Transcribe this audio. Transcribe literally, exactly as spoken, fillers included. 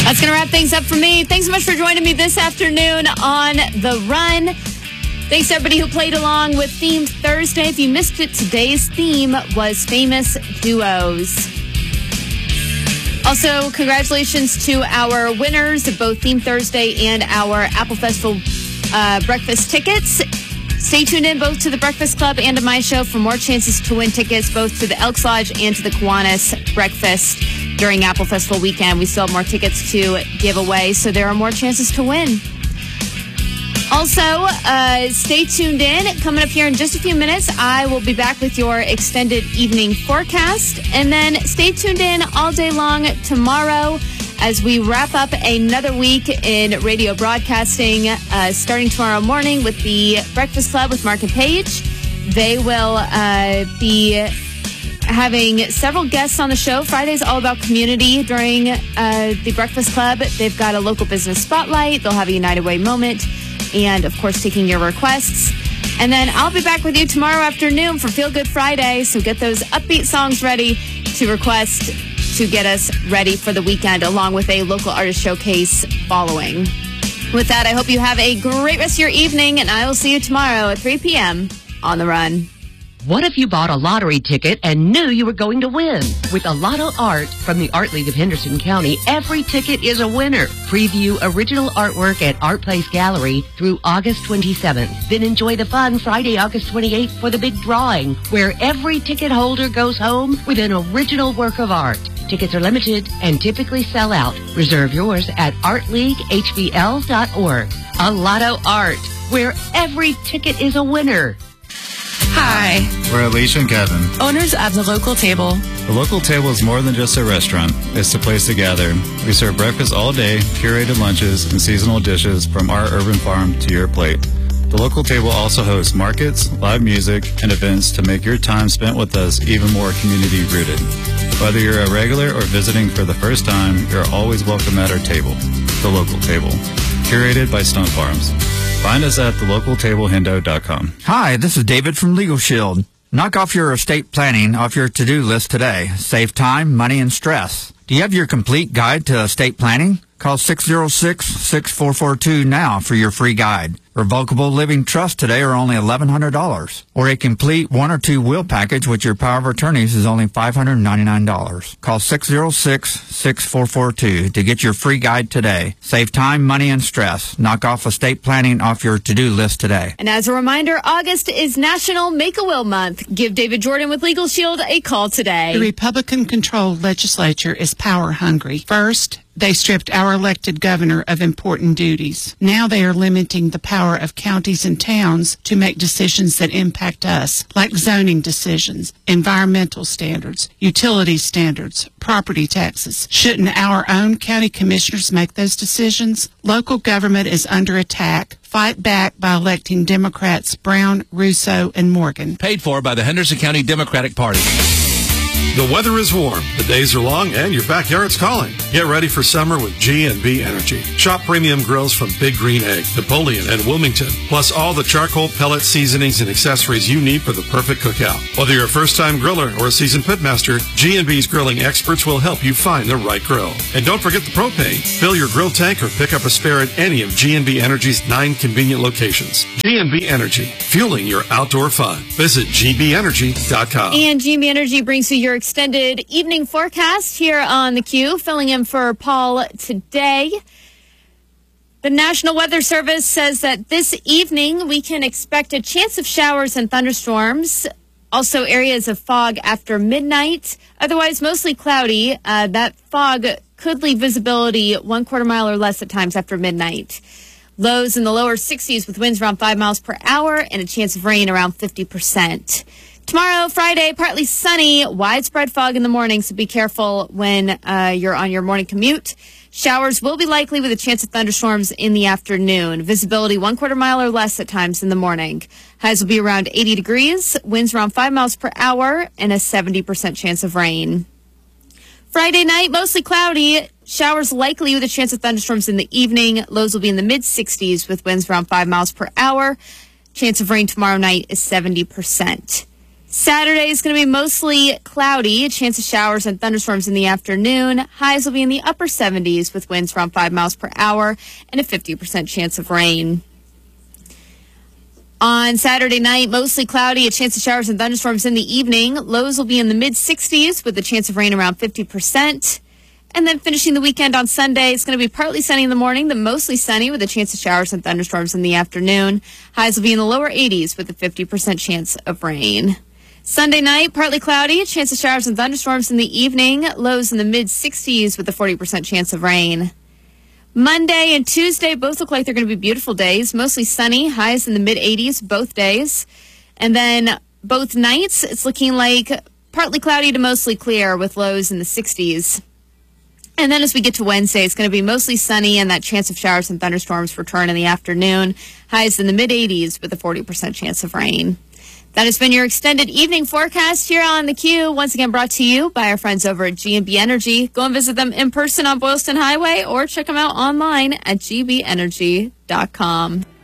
That's going to wrap things up for me. Thanks so much for joining me this afternoon on The Run. Thanks to everybody who played along with Theme Thursday. If you missed it, today's theme was Famous Duos. Also, congratulations to our winners of both Theme Thursday and our Apple Festival uh, breakfast tickets. Stay tuned in both to the Breakfast Club and to my show for more chances to win tickets both to the Elks Lodge and to the Kiwanis Breakfast during Apple Festival weekend. We still have more tickets to give away, so there are more chances to win. Also, uh, stay tuned in. Coming up here in just a few minutes, I will be back with your extended evening forecast. And then stay tuned in all day long tomorrow as we wrap up another week in radio broadcasting, uh, starting tomorrow morning with the Breakfast Club with Mark and Paige. They will uh, be having several guests on the show. Friday's all about community during uh, the Breakfast Club. They've got a local business spotlight. They'll have a United Way moment. And, of course, taking your requests. And then I'll be back with you tomorrow afternoon for Feel Good Friday. So get those upbeat songs ready to request to get us ready for the weekend, along with a local artist showcase following. With that, I hope you have a great rest of your evening, and I will see you tomorrow at three p.m. on The Run. What if you bought a lottery ticket and knew you were going to win? With a Lotto Art from the Art League of Henderson County, every ticket is a winner. Preview original artwork at Art Place Gallery through August twenty-seventh. Then enjoy the fun Friday, August twenty-eighth for the big drawing, where every ticket holder goes home with an original work of art. Tickets are limited and typically sell out. Reserve yours at art league h b l dot org. A Lotto Art, where every ticket is a winner. Hi. We're Alicia and Kevin, owners of The Local Table. The Local Table is more than just a restaurant. It's a place to gather. We serve breakfast all day, curated lunches, and seasonal dishes from our urban farm to your plate. The Local Table also hosts markets, live music, and events to make your time spent with us even more community-rooted. Whether you're a regular or visiting for the first time, you're always welcome at our table. The Local Table, curated by Stunt Farms. Find us at the local table hendo dot com. Hi, this is David from Legal Shield. Knock off your estate planning off your to-do list today. Save time, money, and stress. Do you have your complete guide to estate planning? Call six oh six, six four four two now for your free guide. Revocable living trusts today are only eleven hundred dollars. Or a complete one or two will package with your power of attorneys is only five hundred ninety-nine dollars. Call six oh six, six four four two to get your free guide today. Save time, money, and stress. Knock off estate planning off your to-do list today. And as a reminder, August is National Make-A-Will Month. Give David Jordan with Legal Shield a call today. The Republican-controlled legislature is power-hungry. First, they stripped our elected governor of important duties. Now they are limiting the power of counties and towns to make decisions that impact us, like zoning decisions, environmental standards, utility standards, property taxes. Shouldn't our own county commissioners make those decisions? Local government is under attack. Fight back by electing Democrats Brown, Russo, and Morgan. Paid for by the Henderson County Democratic Party. The weather is warm, the days are long, and your backyard's calling. Get ready for summer with G and B Energy. Shop premium grills from Big Green Egg, Napoleon, and Wilmington, plus all the charcoal, pellet seasonings, and accessories you need for the perfect cookout. Whether you're a first-time griller or a seasoned pitmaster, G and B's grilling experts will help you find the right grill. And don't forget the propane. Fill your grill tank or pick up a spare at any of G and B Energy's nine convenient locations. G and B Energy, fueling your outdoor fun. Visit g b energy dot com. And G and B Energy brings you your extended evening forecast here on the Q, filling in for Paul today. The National Weather Service says that this evening we can expect a chance of showers and thunderstorms. Also areas of fog after midnight. Otherwise mostly cloudy. Uh, that fog could leave visibility one quarter mile or less at times after midnight. Lows in the lower sixties with winds around five miles per hour and a chance of rain around fifty percent. Tomorrow, Friday, partly sunny, widespread fog in the morning, so be careful when uh, you're on your morning commute. Showers will be likely with a chance of thunderstorms in the afternoon. Visibility one quarter mile or less at times in the morning. Highs will be around eighty degrees, winds around five miles per hour, and a seventy percent chance of rain. Friday night, mostly cloudy. Showers likely with a chance of thunderstorms in the evening. Lows will be in the mid sixties with winds around five miles per hour. Chance of rain tomorrow night is seventy percent. Saturday is going to be mostly cloudy, a chance of showers and thunderstorms in the afternoon. Highs will be in the upper seventies with winds around five miles per hour and a fifty percent chance of rain. On Saturday night, mostly cloudy, a chance of showers and thunderstorms in the evening. Lows will be in the mid sixties with a chance of rain around fifty percent. And then finishing the weekend on Sunday, it's going to be partly sunny in the morning, then mostly sunny with a chance of showers and thunderstorms in the afternoon. Highs will be in the lower eighties with a fifty percent chance of rain. Sunday night, partly cloudy, a chance of showers and thunderstorms in the evening. Lows in the mid sixties with a forty percent chance of rain. Monday and Tuesday both look like they're going to be beautiful days. Mostly sunny, highs in the mid eighties both days. And then both nights, it's looking like partly cloudy to mostly clear with lows in the sixties. And then as we get to Wednesday, it's going to be mostly sunny and that chance of showers and thunderstorms return in the afternoon. Highs in the mid eighties with a forty percent chance of rain. That has been your extended evening forecast here on The Q. Once again brought to you by our friends over at G and B Energy. Go and visit them in person on Boylston Highway or check them out online at g b energy dot com.